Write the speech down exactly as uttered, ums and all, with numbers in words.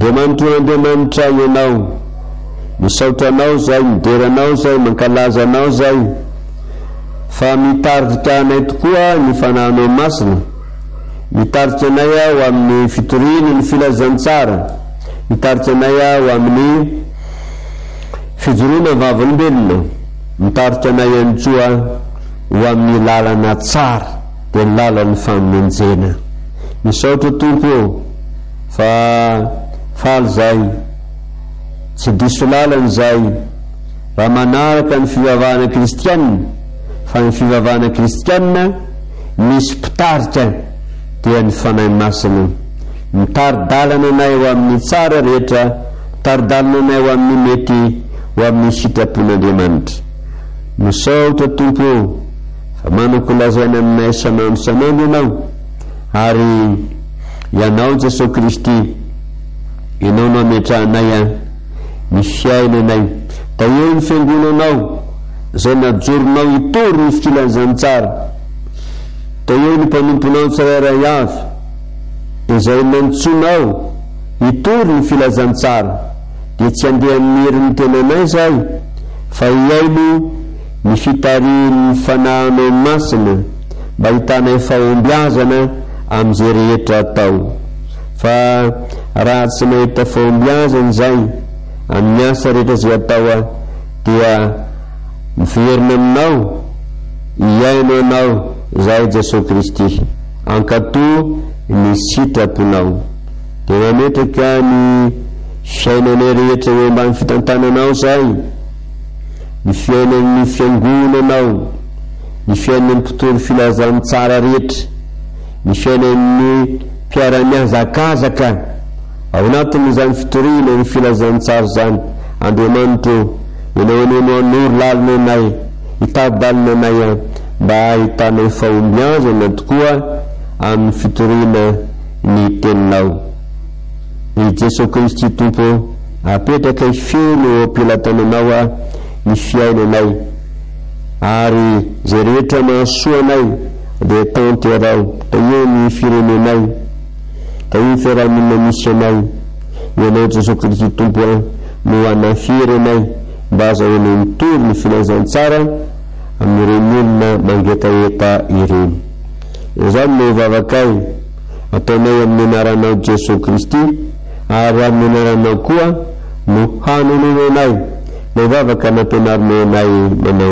Andriamanitra Andriamanitra ianao, misaotranao zay, mideranao zay, mankalazanao zay, fa mitarika anay tokoa ny fanahinao masina, mitarika anay aho amin'ny fitoriany ny filazantsara, mitarika anay aho amin'ny fijoroana vavolombelona, mitarika anay antsua ho amin'ny lalana tsara dia ny lalan'ny famonjena. Misaotra Tompo fa faly zay, tsy diso lalany zay, raha manaraka ny fivavahana kristianina, fa ny fivavahana kristianina misy mpitarika dia ny fanahy masina, mitari-dalana anay ho amin'ny tsara rehetra, mitari-dalana anay ho amin'ny mety ho amin'ny sitrapon'Andriamanitra. Misaotra Tompo fa manoko lazaina aminay isanandro isanandro ianao, ary ianao Jesosy Kristy, ianao no ametrahanay ny fiainanay, da eo ny fiangonanao zay najoronao hitory ny filazantsara, da eo ny mpanomponao tsirairay avy izay nantsonao hitory ny filazantsara, dia tsy andeha amin'ny herin'ny tenanay zay, fa iaino ny fitarian'ny fanahinao masina mba hitanay fahombiazana amin'izay rehetra atao. Fa raha tsy mahita fahombiazana zay amin'ny asa rehetra zay atao dia miverina aminao, iaino anao zay Jesosy Kristy, ankato ny sitraponao, dia mametraka ny fiainanay rehetra eo ambany fitantananao zay, ny fiainan'ny fiangonanao, ny fiainan'ny mpitoro filazan'ny tsara rehetra, ny fiainan'ny mpiara-miazakazaka ao anatin'izany fitoriana ny filazan'ny tsara zany. Andriamanitra, ianao anao anory lalina anay, hitady-dalina anay mba hitanay fahombiazana tokoa amin'ny fitoriana ny teninao. I Jesosy Kristy Tompo, apetraka ifeno eo ampilatananao ny fiainanay, ary zay rehetra mahasoa anay dia tanterao, da eo ny firenenay, da eo ny fiarahamonina misy anay. Ianao Jesosy Kristy Tompo no anafiry anay mba azahoanay mitory ny filazantsara amin'ireny olona mangetaeta ireny. Izany no vavakay ataonay amin'ny anaranao Jesosy Kristy, ary amin'ny anaranao koa no hanononanay ny vavaka nampianarinay anay manao